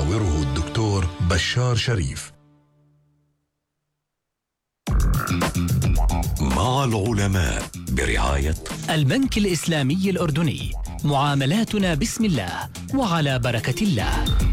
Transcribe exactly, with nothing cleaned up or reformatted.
يحاوره الدكتور بشار شريف. مع العلماء برعاية البنك الإسلامي الأردني. معاملاتنا بسم الله وعلى بركة الله.